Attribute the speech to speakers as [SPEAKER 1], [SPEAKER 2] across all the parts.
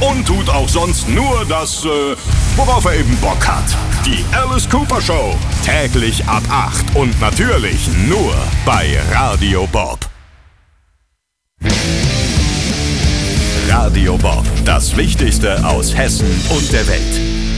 [SPEAKER 1] und tut auch sonst nur das, worauf er eben Bock hat. Die Alice Cooper Show. Täglich ab 8 und natürlich nur bei Radio Bob. Radio Bob. Das Wichtigste aus Hessen und der Welt.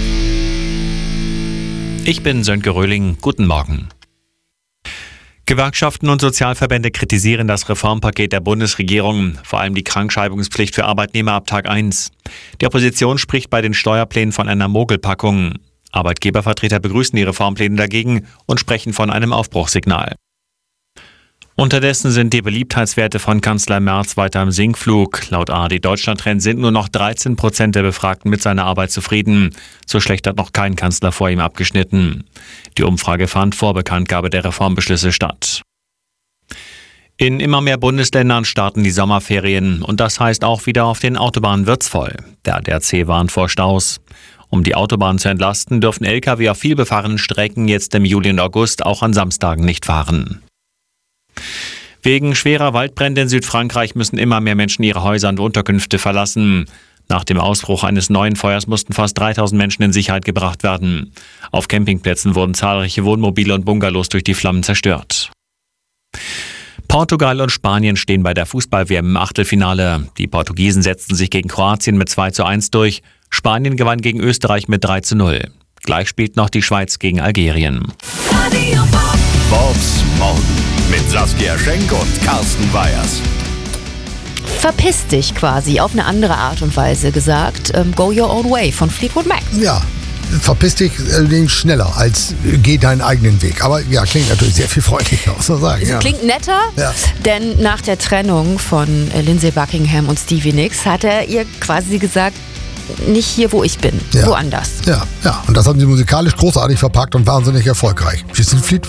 [SPEAKER 2] Ich bin Sönke Röhling. Guten Morgen. Gewerkschaften und Sozialverbände kritisieren das Reformpaket der Bundesregierung, vor allem die Krankschreibungspflicht für Arbeitnehmer ab Tag 1. Die Opposition spricht bei den Steuerplänen von einer Mogelpackung. Arbeitgebervertreter begrüßen die Reformpläne dagegen und sprechen von einem Aufbruchssignal. Unterdessen sind die Beliebtheitswerte von Kanzler Merz weiter im Sinkflug. Laut ARD Deutschland-Trend sind nur noch 13% der Befragten mit seiner Arbeit zufrieden. So schlecht hat noch kein Kanzler vor ihm abgeschnitten. Die Umfrage fand vor Bekanntgabe der Reformbeschlüsse statt. In immer mehr Bundesländern starten die Sommerferien und das heißt auch wieder auf den Autobahnen wird's voll. Der ADAC warnt vor Staus. Um die Autobahn zu entlasten, dürfen Lkw auf vielbefahrenen Strecken jetzt im Juli und August auch an Samstagen nicht fahren. Wegen schwerer Waldbrände in Südfrankreich müssen immer mehr Menschen ihre Häuser und Unterkünfte verlassen. Nach dem Ausbruch eines neuen Feuers mussten fast 3000 Menschen in Sicherheit gebracht werden. Auf Campingplätzen wurden zahlreiche Wohnmobile und Bungalows durch die Flammen zerstört. Portugal und Spanien stehen bei der Fußball-WM im Achtelfinale. Die Portugiesen setzten sich gegen Kroatien mit 2:1 durch. Spanien gewann gegen Österreich mit 3:0. Gleich spielt noch die Schweiz gegen Algerien.
[SPEAKER 1] Bobs Morgen mit Saskia Schenk und Carsten Weyers.
[SPEAKER 3] Verpiss dich quasi, auf eine andere Art und Weise gesagt. Go Your Own Way von Fleetwood Mac.
[SPEAKER 4] Ja, verpiss dich allerdings schneller als geh deinen eigenen Weg. Aber ja, klingt natürlich sehr viel freundlicher, muss man sagen.
[SPEAKER 3] Es klingt netter, denn nach der Trennung von Lindsey Buckingham und Stevie Nicks hat er ihr quasi gesagt, nicht hier, wo ich bin, woanders.
[SPEAKER 4] Ja, und das haben sie musikalisch großartig verpackt und wahnsinnig erfolgreich. Wir sind Fleetwood